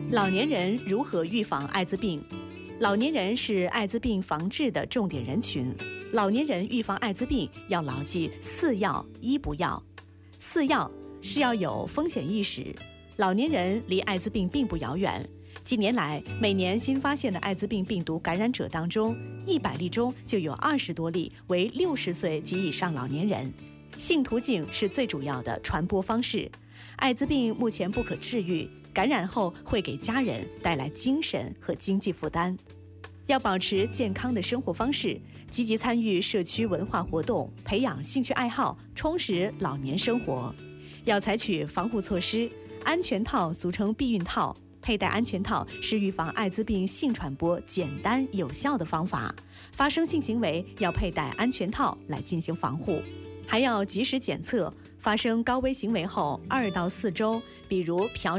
老年人如何预防艾滋病？老年人是艾滋病防治的重点人群。老年人预防艾滋病要牢记4要1不要。4要是要有风险意识。老年人离艾滋病并不遥远。近年来，每年新发现的艾滋病病毒感染者当中，100例中就有20多例为60岁及以上老年人。性途径是最主要的传播方式。艾滋病目前不可治愈，感染后会给家人带来精神和经济负担。要保持健康的生活方式，积极参与社区文化活动，培养兴趣爱好，充实老年生活。要采取防护措施，安全套俗称避孕套，佩戴安全套是预防艾滋病性传播简单有效的方法。发生性行为要佩戴安全套来进行防护。还要及时检测，发生高危行为后2到4周，比如嫖